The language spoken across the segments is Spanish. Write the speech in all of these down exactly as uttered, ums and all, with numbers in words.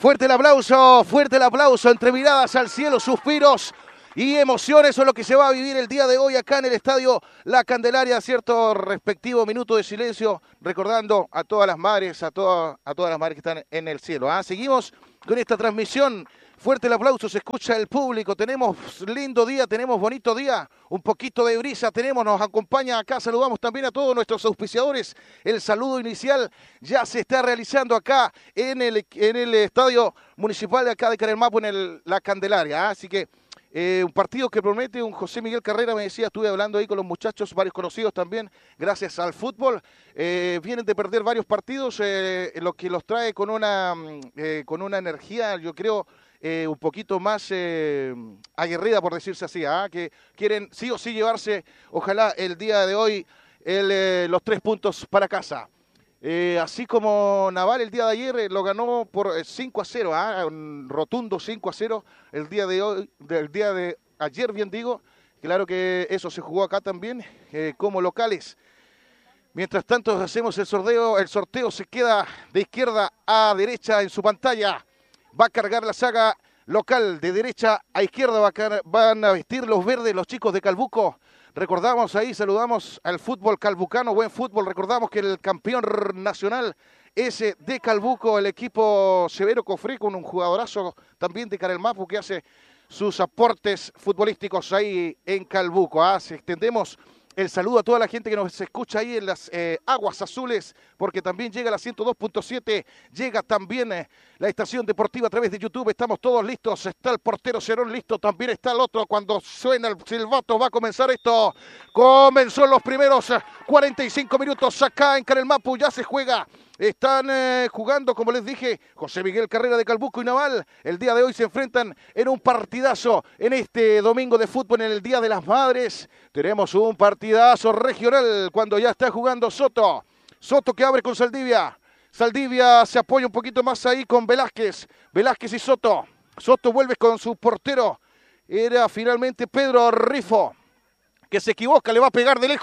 Fuerte el aplauso, fuerte el aplauso, entre miradas al cielo, suspiros y emociones. Eso es lo que se va a vivir el día de hoy acá en el Estadio La Candelaria, cierto respectivo minuto de silencio, recordando a todas las madres, a, toda, a todas las madres que están en el cielo. ¿ah? Seguimos con esta transmisión. Fuerte el aplauso, se escucha el público, tenemos lindo día, tenemos bonito día, un poquito de brisa tenemos, nos acompaña acá, saludamos también a todos nuestros auspiciadores. El saludo inicial ya se está realizando acá en el, en el Estadio Municipal de acá de Carelmapo, en el, La Candelaria, ¿ah? Así que eh, un partido que promete. Un José Miguel Carrera me decía, estuve hablando ahí con los muchachos, varios conocidos también, gracias al fútbol, eh, vienen de perder varios partidos, eh, lo que los trae con una, eh, con una energía, yo creo, Eh, un poquito más eh, aguerrida, por decirse así, ¿ah? Que quieren sí o sí llevarse, ojalá el día de hoy, el, eh, los tres puntos para casa. Eh, así como Naval el día de ayer eh, lo ganó por eh, cinco a cero, ¿ah? Un rotundo cinco a cero el día de hoy, del día de ayer, bien digo. Claro que eso se jugó acá también, eh, como locales. Mientras tanto hacemos el sorteo, el sorteo se queda de izquierda a derecha en su pantalla. Va a cargar la saga local de derecha a izquierda, va a, van a vestir los verdes los chicos de Calbuco. Recordamos ahí, saludamos al fútbol calbucano, buen fútbol. Recordamos que el campeón nacional es de Calbuco, el equipo Severo Cofré, con un jugadorazo también de Carelmapo que hace sus aportes futbolísticos ahí en Calbuco. ¿ah? Extendemos el saludo a toda la gente que nos escucha ahí en las eh, aguas azules, porque también llega la ciento dos punto siete, llega también eh, la estación deportiva a través de YouTube. Estamos todos listos, está el portero Cerón listo, también está el otro. Cuando suena el silbato va a comenzar esto. Comenzó en los primeros cuarenta y cinco minutos acá en Carelmapo, ya se juega. Están eh, jugando, como les dije, José Miguel Carrera de Calbuco y Naval. El día de hoy se enfrentan en un partidazo en este domingo de fútbol, en el Día de las Madres. Tenemos un partidazo regional cuando ya está jugando Soto. Soto que abre con Saldivia. Saldivia se apoya un poquito más ahí con Velázquez. Velázquez y Soto. Soto vuelve con su portero. Era finalmente Pedro Rifo, que se equivoca, le va a pegar de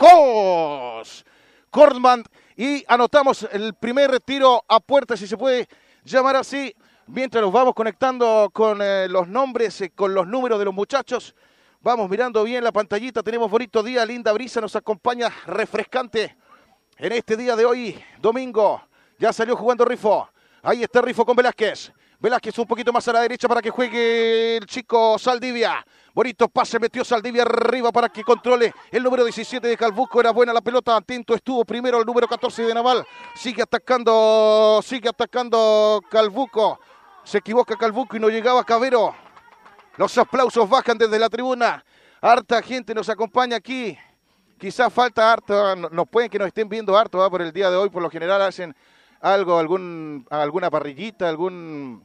lejos. Kortman. Y anotamos el primer tiro a puerta, si se puede llamar así, mientras nos vamos conectando con eh, los nombres, eh, con los números de los muchachos. Vamos mirando bien la pantallita, tenemos bonito día, linda brisa, nos acompaña refrescante en este día de hoy, domingo. Ya salió jugando Rifo, ahí está Rifo con Velázquez. Velázquez un poquito más a la derecha para que juegue el chico Saldivia. Bonito pase, metió Saldivia arriba para que controle el número diecisiete de Calbuco. Era buena la pelota, atento estuvo primero el número catorce de Naval. Sigue atacando, sigue atacando Calbuco. Se equivoca Calbuco y no llegaba Cabero. Los aplausos bajan desde la tribuna. Harta gente nos acompaña aquí. Quizás falta harto, nos pueden que nos estén viendo harto ¿va? Por el día de hoy. Por lo general hacen algo, algún, alguna parrillita, algún,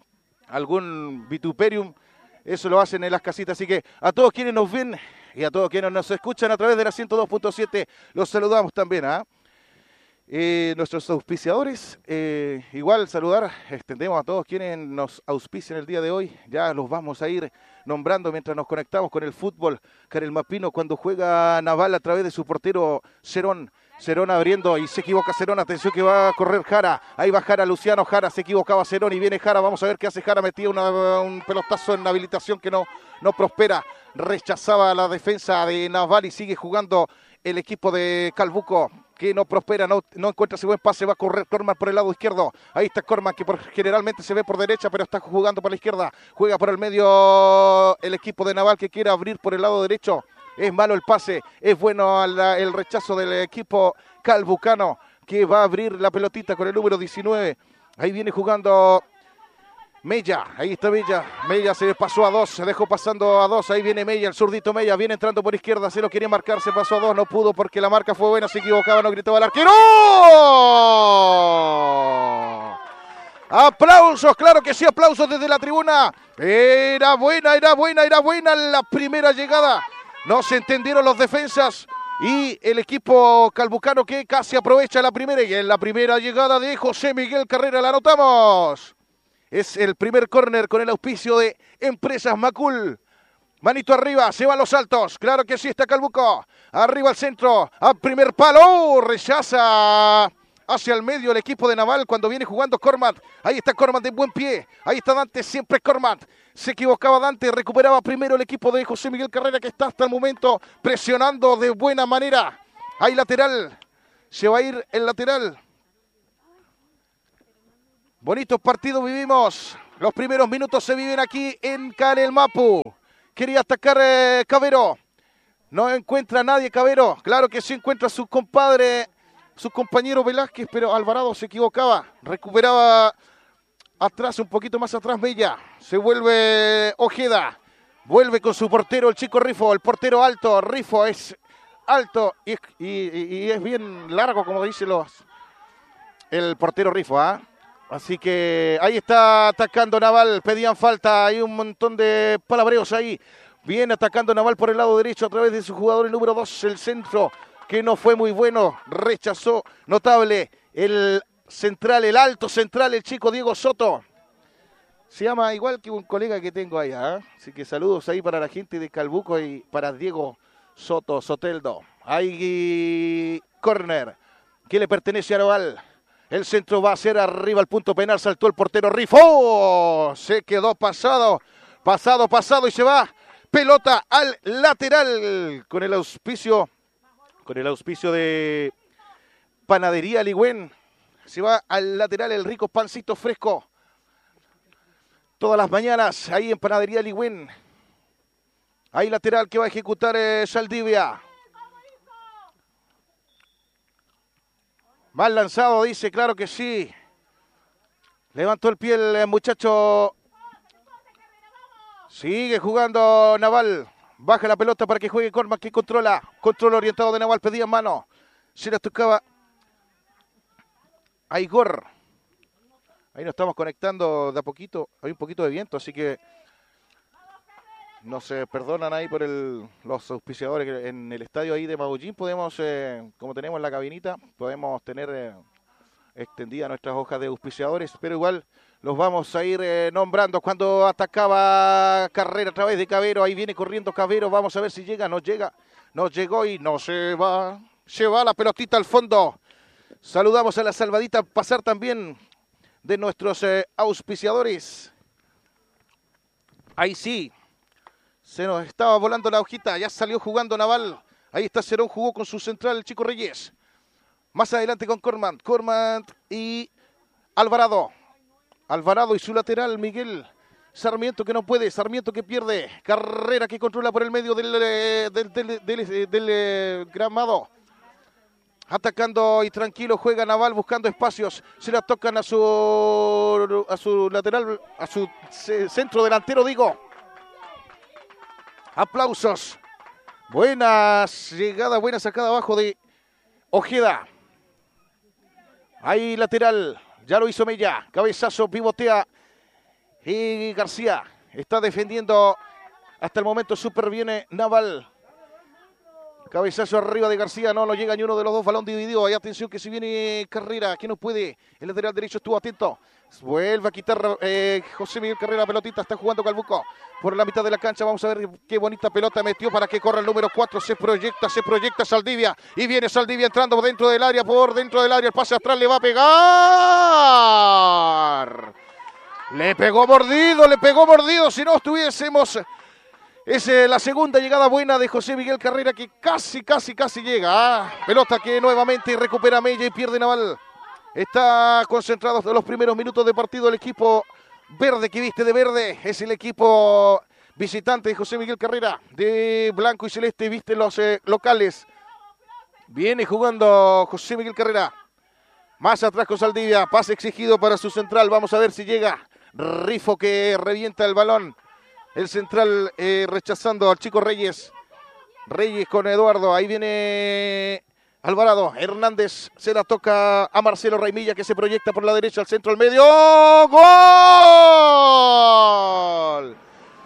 algún vituperium. Eso lo hacen en las casitas, así que a todos quienes nos ven y a todos quienes nos escuchan a través de la ciento dos punto siete, los saludamos también. ¿ah? Eh, nuestros auspiciadores, eh, igual saludar, extendemos a todos quienes nos auspician el día de hoy, ya los vamos a ir nombrando mientras nos conectamos con el fútbol carelmapino cuando juega Naval a través de su portero Cerón. Cerón abriendo y se equivoca Cerón, atención que va a correr Jara, ahí va Jara, Luciano Jara, se equivocaba Cerón y viene Jara, vamos a ver qué hace Jara, metía una, un pelotazo en habilitación que no, no prospera, rechazaba la defensa de Naval y sigue jugando el equipo de Calbuco, que no prospera, no, no encuentra ese buen pase, va a correr Kortman por el lado izquierdo, ahí está Kortman que por, generalmente se ve por derecha, pero está jugando por la izquierda, juega por el medio el equipo de Naval que quiere abrir por el lado derecho. Es malo el pase, es bueno la, el rechazo del equipo calbucano que va a abrir la pelotita con el número diecinueve. Ahí viene jugando Mella, ahí está Mella. Mella se pasó a dos, se dejó pasando a dos. Ahí viene Mella, el zurdito Mella, viene entrando por izquierda, se lo quería marcar, se pasó a dos, no pudo porque la marca fue buena, se equivocaba, no gritaba el arquero. Aplausos, claro que sí, aplausos desde la tribuna. Era buena, era buena, era buena la primera llegada. No se entendieron los defensas y el equipo calbucano que casi aprovecha la primera. Y en la primera llegada de José Miguel Carrera la anotamos. Es el primer córner con el auspicio de Empresas Macul. Manito arriba, se van los saltos. Claro que sí está Calbuco. Arriba al centro, al primer palo. Rechaza hacia el medio el equipo de Naval cuando viene jugando Cormat. Ahí está Cormat de buen pie. Ahí está Dante, siempre Cormat. Se equivocaba Dante, recuperaba primero el equipo de José Miguel Carrera, que está hasta el momento presionando de buena manera. Ahí lateral. Se va a ir el lateral. Bonitos partidos vivimos. Los primeros minutos se viven aquí en Canel Mapu. Quería atacar eh, Cavero. No encuentra a nadie Cavero. Claro que sí encuentra a su compadre, su compañero Velázquez, pero Alvarado se equivocaba. Recuperaba atrás, un poquito más atrás Mella. Se vuelve Ojeda. Vuelve con su portero, el chico Rifo. El portero alto. Rifo es alto y, y, y es bien largo, como dicen los... El portero Rifo, ¿ah? ¿eh? Así que ahí está atacando Naval. Pedían falta. Hay un montón de palabreos ahí. Viene atacando Naval por el lado derecho a través de su jugador, el número dos, el centro, que no fue muy bueno. Rechazó. Notable el central, el alto central, el chico Diego Soto. Se llama igual que un colega que tengo allá. ¿eh? Así que saludos ahí para la gente de Calbuco y para Diego Soto, Soteldo. Ahí córner que le pertenece a Naval. El centro va a ser arriba al punto penal. Saltó el portero Rifo. Se quedó pasado. Pasado, pasado y se va. Pelota al lateral. Con el auspicio. Con el auspicio de Panadería Ligüen. Se va al lateral el rico pancito fresco. Todas las mañanas ahí en Panadería Ligüen. Ahí lateral que va a ejecutar eh, Saldivia. Mal lanzado, dice, claro que sí. Levantó el pie el muchacho. Sigue jugando Naval. Baja la pelota para que juegue Cormac, que controla. Control orientado de Naval, pedía mano. Se la tocaba a Igor. Ahí nos estamos conectando de a poquito. Hay un poquito de viento, así que nos eh, perdonan ahí por el, los auspiciadores en el estadio ahí de Maullín. Podemos, eh, como tenemos la cabinita, podemos tener eh, extendidas nuestras hojas de auspiciadores, pero igual los vamos a ir eh, nombrando. Cuando atacaba Carrera a través de Cavero, ahí viene corriendo Cavero, vamos a ver si llega, no llega, no llegó y no se va, se va la pelotita al fondo. Saludamos a la salvadita, pasar también de nuestros eh, auspiciadores. Ahí sí. Se nos estaba volando la hojita, ya salió jugando Naval. Ahí está Cerón, jugó con su central, el chico Reyes. Más adelante con Cormant. Cormant y Alvarado. Alvarado y su lateral, Miguel Sarmiento, que no puede. Sarmiento que pierde. Carrera que controla por el medio del, del, del, del, del, del gramado. Atacando y tranquilo juega Naval buscando espacios. Se la tocan a su, a su lateral, a su centro delantero, digo. Aplausos. Buena llegada, buena sacada abajo de Ojeda. Ahí lateral. Ya lo hizo Mella. Cabezazo, pivotea. Y García está defendiendo hasta el momento súper bien Naval. Cabezazo arriba de García. No, no llega ni uno de los dos. Balón dividido. Hay atención que si viene Carrera. Que no puede. El lateral derecho estuvo atento. Vuelve a quitar eh, José Miguel Carrera, pelotita, está jugando Calbuco por la mitad de la cancha. Vamos a ver qué bonita pelota metió para que corra el número cuatro. Se proyecta, se proyecta Saldivia. Y viene Saldivia entrando dentro del área, por dentro del área. El pase atrás le va a pegar. Le pegó mordido, le pegó mordido. Si no estuviésemos... Es eh, la segunda llegada buena de José Miguel Carrera que casi, casi, casi llega. ¿ah? Pelota que nuevamente recupera Mella y pierde Naval. Está concentrado hasta los primeros minutos de partido el equipo verde que viste de verde. Es el equipo visitante de José Miguel Carrera. De blanco y celeste viste los eh, locales. Viene jugando José Miguel Carrera. Más atrás con Saldivia. Pase exigido para su central. Vamos a ver si llega. Rifo que revienta el balón. El central eh, rechazando al chico Reyes. Reyes con Eduardo. Ahí viene... Alvarado, Hernández se la toca a Marcelo Raimilla que se proyecta por la derecha al centro al medio. ¡Gol!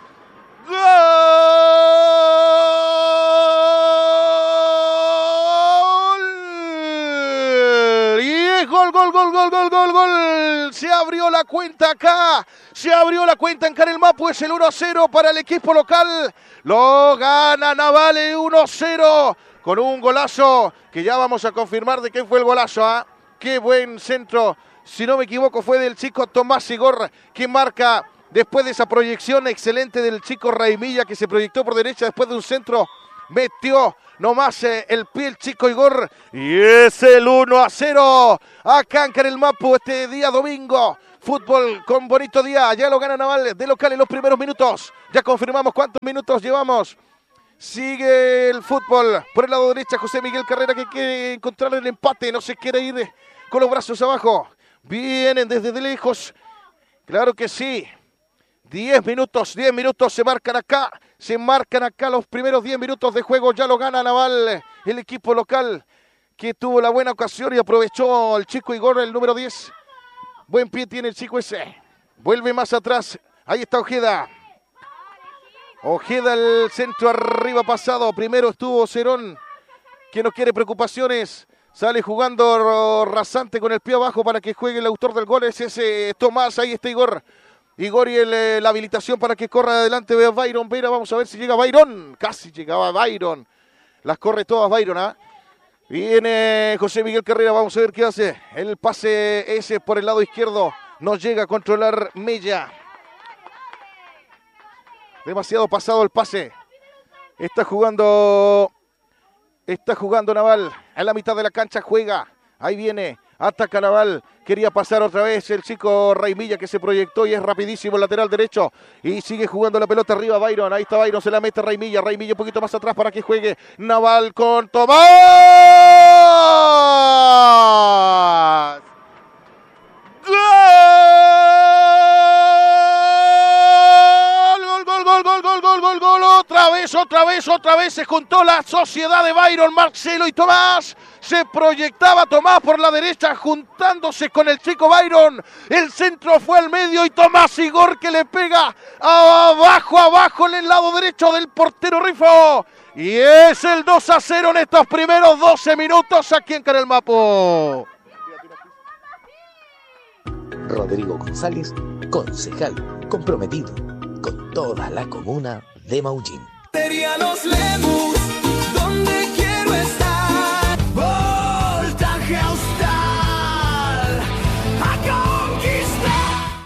¡Gol! Y es gol, gol, gol, gol, gol, gol, gol. Se abrió la cuenta acá. Se abrió la cuenta en Canel Mapu. Es el uno a cero para el equipo local. Lo gana Naval uno a cero. Con un golazo que ya vamos a confirmar de quién fue el golazo. ¿eh? Qué buen centro, si no me equivoco, fue del chico Tomás Igor, que marca después de esa proyección excelente del chico Raimilla, que se proyectó por derecha después de un centro. Metió nomás eh, el pie el chico Igor. Y es el uno a cero. Acá en Carelmapu este día domingo. Fútbol con bonito día. Ya lo gana Naval de local en los primeros minutos. Ya confirmamos cuántos minutos llevamos. Sigue el fútbol por el lado derecho. José Miguel Carrera, que quiere encontrar el empate. No se quiere ir con los brazos abajo. Vienen desde de lejos. Claro que sí. diez minutos, diez minutos se marcan acá. Se marcan acá los primeros diez minutos de juego. Ya lo gana Naval, el equipo local, que tuvo la buena ocasión y aprovechó el chico Igor, el número diez. Buen pie tiene el chico ese. Vuelve más atrás. Ahí está Ojeda. Ojeda, el centro arriba pasado. Primero estuvo Cerón, que no quiere preocupaciones. Sale jugando rasante con el pie abajo para que juegue el autor del gol. Es ese Tomás. Ahí está Igor. Igor y el, la habilitación para que corra adelante. Ve a Byron Vera. Vamos a ver si llega Byron. Casi llegaba Byron. Las corre todas Byron, ¿ah? Viene José Miguel Carrera. Vamos a ver qué hace. El pase ese por el lado izquierdo. No llega a controlar Mella. Demasiado pasado el pase. Está jugando. Está jugando Naval. A la mitad de la cancha juega. Ahí viene. Ataca Naval. Quería pasar otra vez el chico Raimilla, que se proyectó y es rapidísimo el lateral derecho. Y sigue jugando la pelota arriba Byron. Ahí está Byron. Se la mete Raimilla. Raimilla un poquito más atrás para que juegue Naval con Tomás. ¡Gol! Gol, gol, gol, gol, gol, gol, gol. Otra vez, otra vez, otra vez se juntó la sociedad de Byron, Marcelo y Tomás. Se proyectaba Tomás por la derecha juntándose con el chico Byron. El centro fue al medio y Tomás Igor, que le pega abajo, abajo en el lado derecho del portero Rifo. Y es el dos a cero en estos primeros doce minutos aquí en Carelmapu. Rodrigo González, concejal comprometido con toda la comuna de Maullín. Los Lemus, donde quiero estar. Voltaje Austral, a conquistar.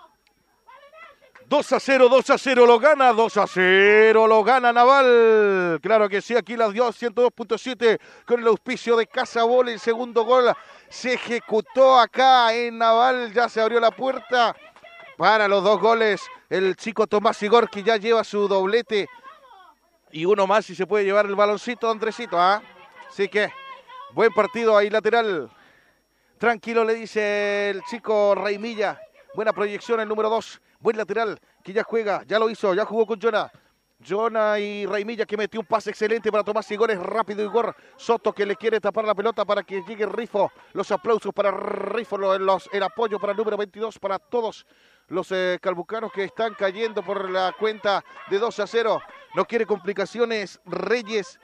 dos a cero, dos a cero lo gana, dos a cero lo gana Naval. Claro que sí, aquí la dio ciento dos punto siete con el auspicio de Casabol. El segundo gol se ejecutó acá en Naval. Ya se abrió la puerta para los dos goles. El chico Tomás Igor, que ya lleva su doblete. Y uno más si se puede llevar el baloncito, Andresito, ¿ah? Así que, buen partido ahí lateral. Tranquilo, le dice el chico Raimilla. Buena proyección el número dos. Buen lateral, que ya juega, ya lo hizo, ya jugó con Jonah. Jonah y Raimilla, que metió un pase excelente para Tomás Igor. Es rápido Igor. Soto, que le quiere tapar la pelota para que llegue Rifo. Los aplausos para Rifo, los, el apoyo para el número veintidós, para todos los eh, calbucanos que están cayendo por la cuenta de dos a cero. No quiere complicaciones Reyes.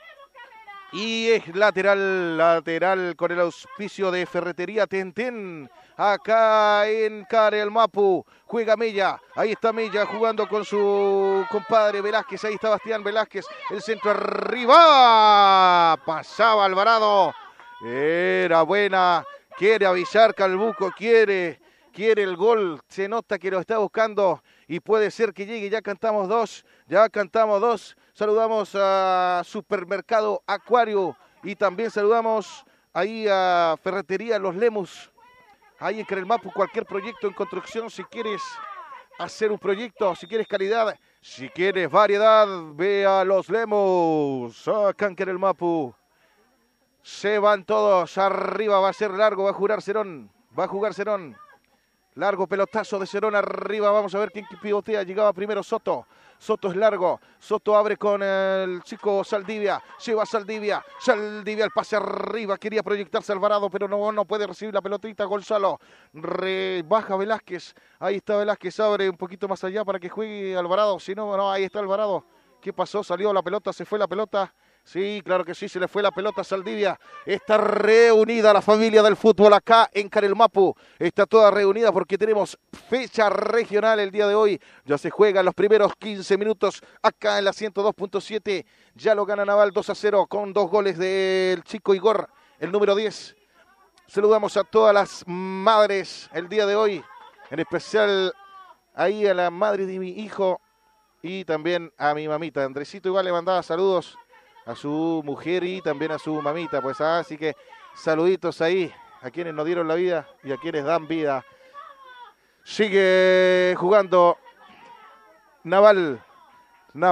Y es lateral, lateral con el auspicio de Ferretería Tentén. Acá en Carelmapu juega Mella. Ahí está Mella jugando con su compadre Velázquez. Ahí está Bastián Velázquez. El centro arriba. Pasaba Alvarado. Era buena. Quiere avisar Calbuco. Quiere, quiere el gol. Se nota que lo está buscando. Y puede ser que llegue. Ya cantamos dos. Ya cantamos dos. Saludamos a Supermercado Acuario. Y también saludamos ahí a Ferretería Los Lemus. Ahí en Carelmapu, cualquier proyecto en construcción, si quieres hacer un proyecto, si quieres calidad, si quieres variedad, ve a Los Lemus. Acá en Carelmapu. Se van todos arriba, va a ser largo, va a jugar Cerón, va a jugar Cerón. Largo pelotazo de Cerón arriba, vamos a ver quién pivotea. Llegaba primero Soto. Soto es largo. Soto abre con el chico Saldivia. Lleva Saldivia. Saldivia el pase arriba. Quería proyectarse Alvarado, pero no, no puede recibir la pelotita. Gonzalo. Rebaja Velázquez. Ahí está Velázquez. Abre un poquito más allá para que juegue Alvarado. Si no, no, ahí está Alvarado. ¿Qué pasó? Salió la pelota, se fue la pelota. Sí, claro que sí, se le fue la pelota a Saldivia. Está reunida la familia del fútbol acá en Carelmapu. Está toda reunida porque tenemos fecha regional el día de hoy. Ya se juegan los primeros quince minutos acá en la ciento dos punto siete. Ya lo gana Naval dos a cero con dos goles del chico Igor, el número diez. Saludamos a todas las madres el día de hoy, en especial ahí a la madre de mi hijo y también a mi mamita. Andresito igual le mandaba saludos a su mujer y también a su mamita, pues ah, así que saluditos ahí a quienes nos dieron la vida y a quienes dan vida. Sigue jugando Naval.